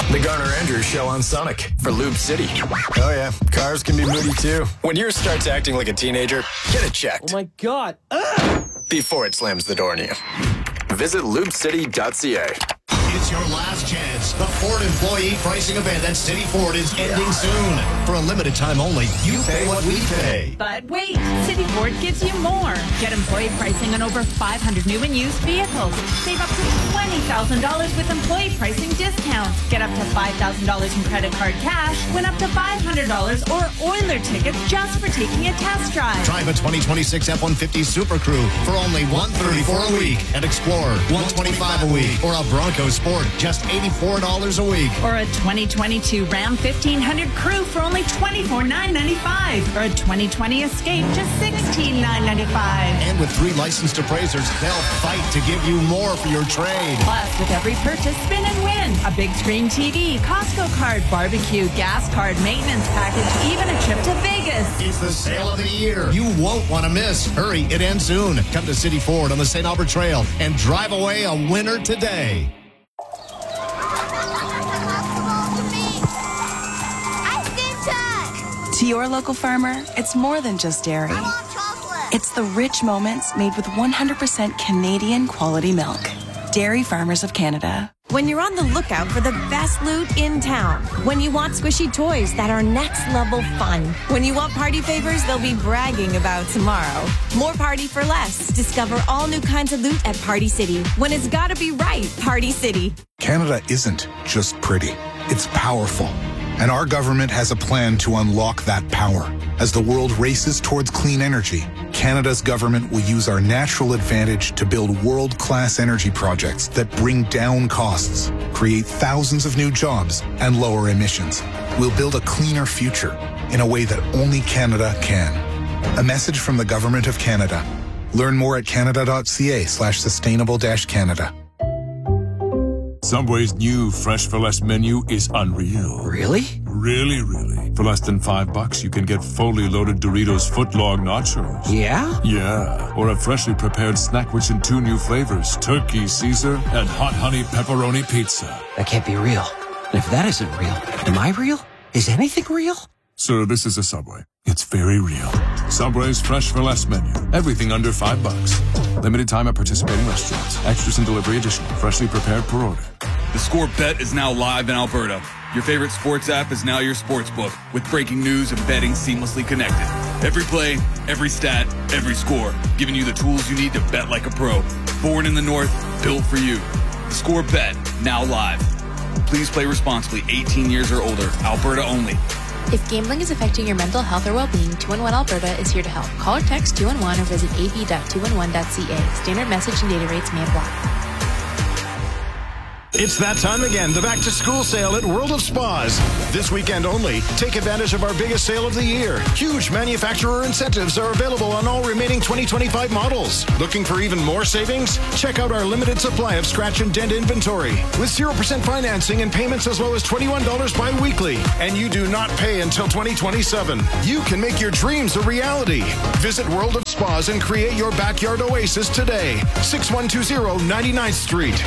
The Garner Andrews Show on Sonic for Lube City. Oh yeah, cars can be moody too. When yours starts acting like a teenager, get it checked. Oh my God. Before it slams the door on you. Visit lubecity.ca. It's your last chance. The Ford employee pricing event at City Ford is ending soon. For a limited time only, you pay what we pay. But wait, City Ford gives you more. Get employee pricing on over 500 new and used vehicles. Save up to $20,000 with employee pricing discounts. Get up to $5,000 in credit card cash. Win up to $500 or Oiler tickets just for taking a test drive. Drive a 2026 F-150 Super Crew for only $134 a week. And Explorer, $125 a week. Or a Bronco Sport, just $84 a week. Or a 2022 Ram 1500 Crew for only $24,995. Or a 2020 Escape, just $16,995. And with 3 licensed appraisers, they'll fight to give you more for your trade. Plus, with every purchase, spin and win. A big screen TV, Costco card, barbecue, gas card, maintenance package, even a trip to Vegas. It's the sale of the year. You won't want to miss. Hurry, it ends soon. Come to City Ford on the St. Albert Trail and drive away a winner today. To your local farmer, it's more than just dairy. I want chocolate. It's the rich moments made with 100% Canadian quality milk. Dairy Farmers of Canada. When you're on the lookout for the best loot in town. When you want squishy toys that are next level fun. When you want party favors they'll be bragging about tomorrow. More party for less. Discover all new kinds of loot at Party City. When it's gotta be right, Party City. Canada isn't just pretty. It's powerful. And our government has a plan to unlock that power. As the world races towards clean energy, Canada's government will use our natural advantage to build world-class energy projects that bring down costs, create thousands of new jobs, and lower emissions. We'll build a cleaner future in a way that only Canada can. A message from the Government of Canada. Learn more at canada.ca/sustainable-Canada. Subway's new Fresh for Less menu is unreal. Really? Really. For less than $5, you can get fully loaded Doritos footlong nachos. Yeah? Yeah. Or a freshly prepared snack which in 2 new flavors, Turkey Caesar and Hot Honey Pepperoni Pizza. That can't be real. And if that isn't real, am I real? Is anything real? Sir, this is a Subway. It's very real. Subway's Fresh for Less menu. Everything under $5. Limited time at participating restaurants. Extras and delivery additional. Freshly prepared per order. The Score Bet is now live in Alberta. Your favorite sports app is now your sports book, with breaking news and betting seamlessly connected. Every play, every stat, every score, giving you the tools you need to bet like a pro. Born in the North, built for you. The Score Bet, now live. Please play responsibly, 18 years or older, Alberta only. If gambling is affecting your mental health or well-being, 211 Alberta is here to help. Call or text 211 or visit ab.211.ca. Standard message and data rates may apply. It's that time again, the back-to-school sale at World of Spas. This weekend only, take advantage of our biggest sale of the year. Huge manufacturer incentives are available on all remaining 2025 models. Looking for even more savings? Check out our limited supply of scratch and dent inventory. With 0% financing and payments as low as $21 bi-weekly. And you do not pay until 2027. You can make your dreams a reality. Visit World of Spas and create your backyard oasis today. 6120 99th Street.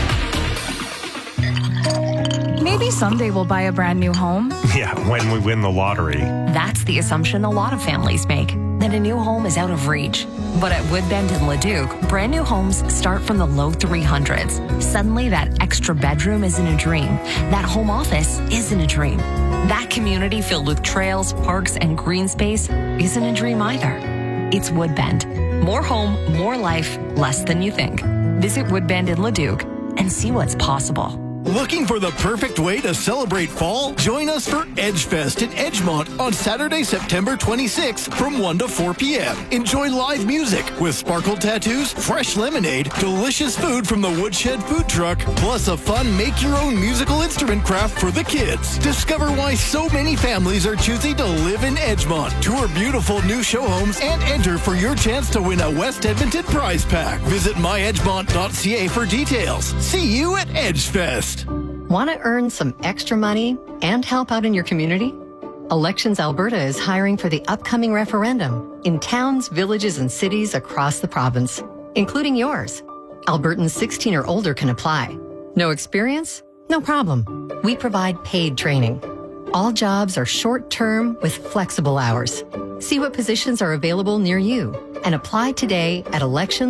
Maybe someday we'll buy a brand new home. Yeah, when we win the lottery. That's the assumption a lot of families make, that a new home is out of reach. But at Woodbend in Leduc, brand new homes start from the low 300s. Suddenly, that extra bedroom isn't a dream. That home office isn't a dream. That community filled with trails, parks, and green space isn't a dream either. It's Woodbend. More home, more life, less than you think. Visit Woodbend in Leduc and see what's possible. Looking for the perfect way to celebrate fall? Join us for Edgefest in Edgemont on Saturday, September 26th from 1 to 4 p.m. Enjoy live music with sparkled tattoos, fresh lemonade, delicious food from the Woodshed food truck, plus a fun make-your-own musical instrument craft for the kids. Discover why so many families are choosing to live in Edgemont. Tour beautiful new show homes and enter for your chance to win a West Edmonton prize pack. Visit myedgemont.ca for details. See you at Edgefest. Want to earn some extra money and help out in your community? Elections Alberta is hiring for the upcoming referendum in towns, villages, and cities across the province, including yours. Albertans 16 or older can apply. No experience? No problem. We provide paid training. All jobs are short-term with flexible hours. See what positions are available near you and apply today at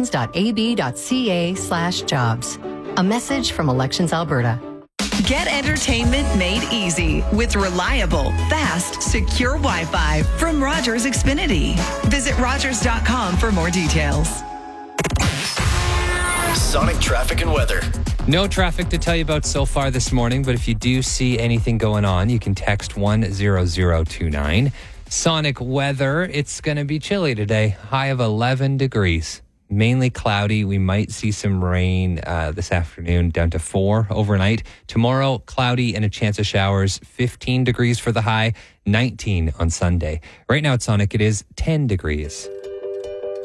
elections.ab.ca/jobs. A message from Elections Alberta. Get entertainment made easy with reliable, fast, secure Wi-Fi from Rogers Xfinity. Visit Rogers.com for more details. Sonic traffic and weather. No traffic to tell you about so far this morning, but if you do see anything going on, you can text 10029. Sonic weather, it's going to be chilly today. High of 11 degrees. Mainly cloudy. We might see some rain this afternoon, down to 4 overnight. Tomorrow, cloudy and a chance of showers. 15 degrees for the high, 19 on Sunday. Right now at Sonic, it is 10 degrees.